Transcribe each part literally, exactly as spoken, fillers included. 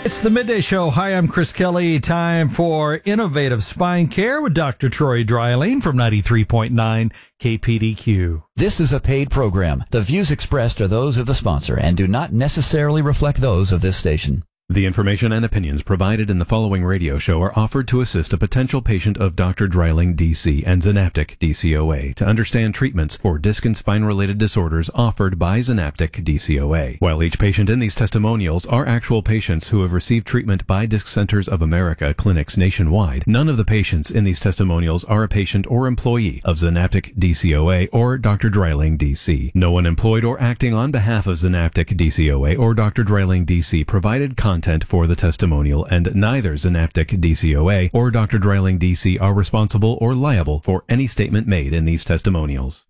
It's the Midday Show. Hi, I'm Chris Kelly. Time for Innovative Spine Care with Doctor Troy Dreiling from ninety-three point nine K P D Q. This is a paid program. The views expressed are those of the sponsor and do not necessarily reflect those of this station. The information and opinions provided in the following radio show are offered to assist a potential patient of Doctor Dreiling, D C, and Zanaptic, D C O A, to understand treatments for disc and spine-related disorders offered by Zanaptic, D C O A. While each patient in these testimonials are actual patients who have received treatment by Disc Centers of America clinics nationwide, none of the patients in these testimonials are a patient or employee of Zanaptic, D C O A, or Doctor Dreiling, D C. No one employed or acting on behalf of Zanaptic, D C O A, or Doctor Dreiling, D C provided content Content for the testimonial, and neither Zanaptic, D C O A, or Doctor Dreiling, D C are responsible or liable for any statement made in these testimonials.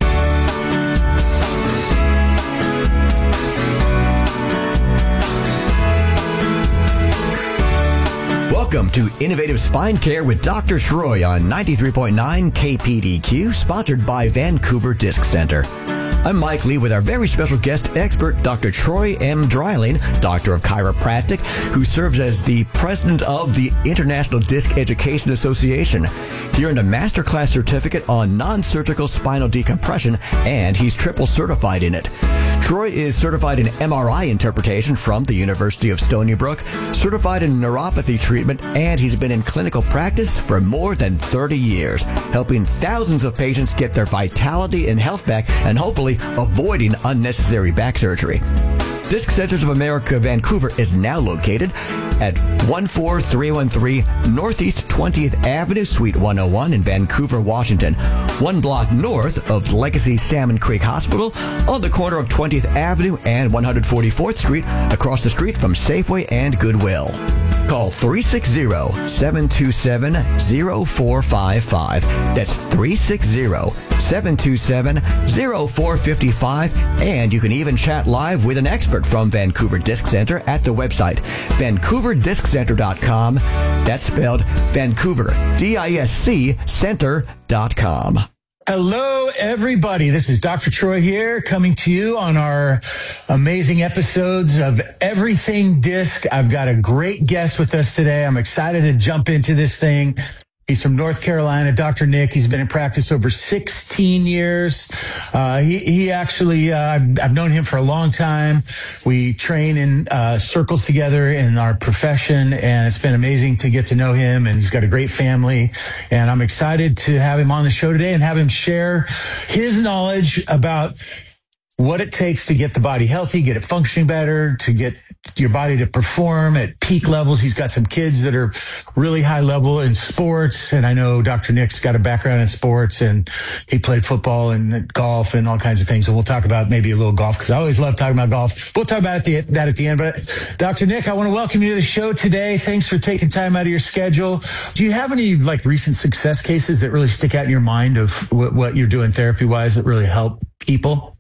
Welcome to Innovative Spine Care with Doctor Troy on ninety-three point nine K P D Q, sponsored by Vancouver Disc Center. I'm Mike Lee with our very special guest expert, Doctor Troy M. Dreiling, Doctor of Chiropractic, who serves as the President of the International Disc Education Association. He earned a Masterclass certificate on non-surgical spinal decompression, and he's triple certified in it. Troy is certified in M R I interpretation from the University of Stony Brook, certified in neuropathy treatment, and he's been in clinical practice for more than thirty years, helping thousands of patients get their vitality and health back, and hopefully avoiding unnecessary back surgery. Disc Centers of America Vancouver is now located at one four three one three Northeast twentieth Avenue, Suite one oh one in Vancouver, Washington, one block north of Legacy Salmon Creek Hospital, on the corner of twentieth Avenue and one hundred forty-fourth Street, across the street from Safeway and Goodwill. Call three six zero, seven two seven, zero four five five. That's three six zero, seven two seven, zero four five five. And you can even chat live with an expert from Vancouver Disc Center at the website vancouver disc center dot com. That's spelled Vancouver, D I S C, center dot com. Hello, everybody. This is Doctor Troy here, coming to you on our amazing episodes of Everything Disc. I've got a great guest with us today. I'm excited to jump into this thing. He's from North Carolina, Doctor Nick. He's been in practice over sixteen years. Uh, he, he actually, uh, I've, I've known him for a long time. We train in uh, circles together in our profession, and it's been amazing to get to know him, and he's got a great family. And I'm excited to have him on the show today and have him share his knowledge about what it takes to get the body healthy, get it functioning better, to get your body to perform at peak levels. He's got some kids that are really high level in sports. And I know Doctor Nick's got a background in sports, and he played football and golf and all kinds of things. And we'll talk about maybe a little golf, because I always love talking about golf. We'll talk about the, that at the end. But Doctor Nick, I want to welcome you to the show today. Thanks for taking time out of your schedule. Do you have any like recent success cases that really stick out in your mind of what, what you're doing therapy wise that really help people?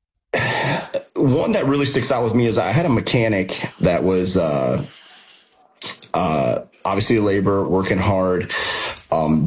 One that really sticks out with me is I had a mechanic that was uh, uh, obviously a laborer, working hard, um,